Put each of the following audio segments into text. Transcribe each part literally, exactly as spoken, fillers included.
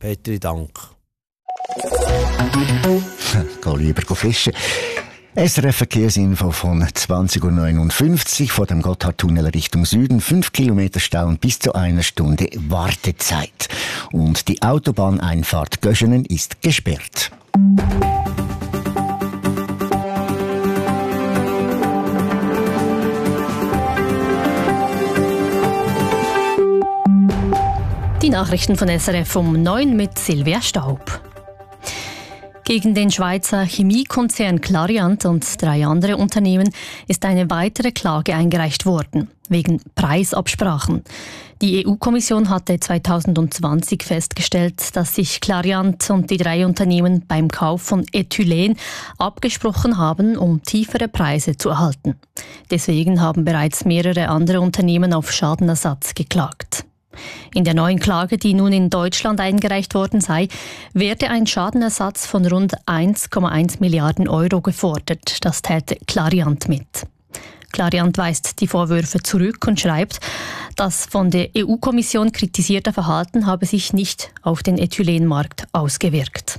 Petri, Dank. Geh lieber fischen. S R F-Verkehrsinfo von zwanzig Uhr neunundfünfzig vor dem Gotthardtunnel Richtung Süden. Fünf Kilometer Stau und bis zu einer Stunde Wartezeit. Und die Autobahneinfahrt Göschenen ist gesperrt. Die Nachrichten von S R F um neun mit Silvia Staub. Gegen den Schweizer Chemiekonzern Clariant und drei andere Unternehmen ist eine weitere Klage eingereicht worden, wegen Preisabsprachen. Die E U-Kommission hatte zweitausendzwanzig festgestellt, dass sich Clariant und die drei Unternehmen beim Kauf von Ethylen abgesprochen haben, um tiefere Preise zu erhalten. Deswegen haben bereits mehrere andere Unternehmen auf Schadenersatz geklagt. In der neuen Klage, die nun in Deutschland eingereicht worden sei, werde ein Schadenersatz von rund eins Komma eins Milliarden Euro gefordert. Das täte Clariant mit. Clariant weist die Vorwürfe zurück und schreibt, das von der E U-Kommission kritisierte Verhalten habe sich nicht auf den Ethylenmarkt ausgewirkt.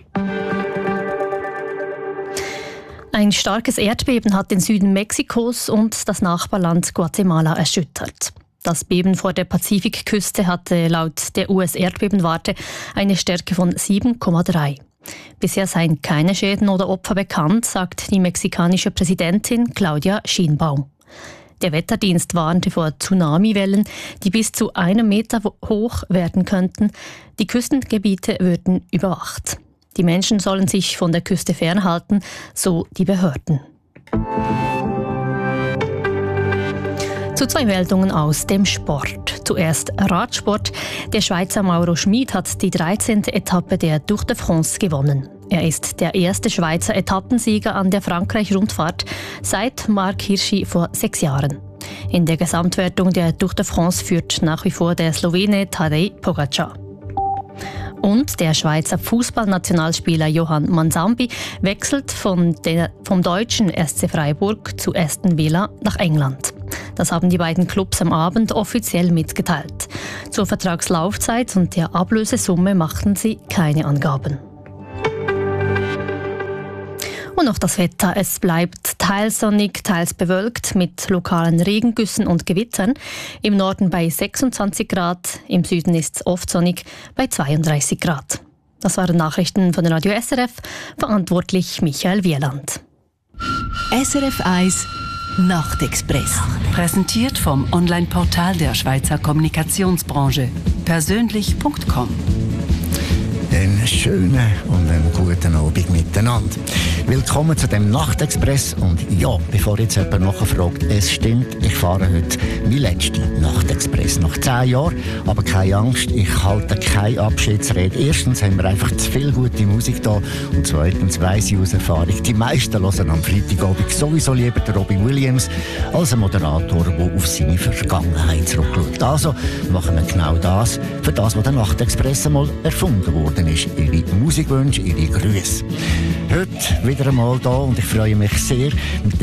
Ein starkes Erdbeben hat den Süden Mexikos und das Nachbarland Guatemala erschüttert. Das Beben vor der Pazifikküste hatte laut der U S-Erdbebenwarte eine Stärke von sieben Komma drei. Bisher seien keine Schäden oder Opfer bekannt, sagt die mexikanische Präsidentin Claudia Sheinbaum. Der Wetterdienst warnte vor Tsunamiwellen, die bis zu einem Meter hoch werden könnten. Die Küstengebiete würden überwacht. Die Menschen sollen sich von der Küste fernhalten, so die Behörden. Zu zwei Meldungen aus dem Sport. Zuerst Radsport. Der Schweizer Mauro Schmid hat die dreizehnte Etappe der Tour de France gewonnen. Er ist der erste Schweizer Etappensieger an der Frankreich-Rundfahrt seit Marc Hirschi vor sechs Jahren. In der Gesamtwertung der Tour de France führt nach wie vor der Slowene Tadej Pogačar. Und der Schweizer Fußballnationalspieler Johann Manzambi wechselt von der, vom deutschen S C Freiburg zu Aston Villa nach England. Das haben die beiden Clubs am Abend offiziell mitgeteilt. Zur Vertragslaufzeit und der Ablösesumme machten sie keine Angaben. Und noch das Wetter. Es bleibt teils sonnig, teils bewölkt mit lokalen Regengüssen und Gewittern. Im Norden bei sechsundzwanzig Grad, im Süden ist es oft sonnig bei zweiunddreißig Grad. Das waren Nachrichten von Radio S R F, verantwortlich Michael Wieland. S R F eins Nachtexpress. Präsentiert vom Online-Portal der Schweizer Kommunikationsbranche. Persönlich Punkt com. Einen schönen und einen guten Abend miteinander. Willkommen zu dem Nachtexpress. Und ja, bevor jetzt jemand nachfragt, es stimmt, ich fahre heute mein letzten Nachtexpress nach zehn Jahren. Aber keine Angst, ich halte keine Abschiedsrede. Erstens haben wir einfach zu viel gute Musik da. Und zweitens weiss ich aus Erfahrung, die meisten hören am Freitagabend sowieso lieber den Robbie Williams als ein Moderator, der auf seine Vergangenheit zurückschaut. Also machen wir genau das, für das, was der Nachtexpress einmal erfunden wurde. Ist Ihre Musikwünsche, Ihre Grüße. Heute wieder einmal da und ich freue mich sehr, mit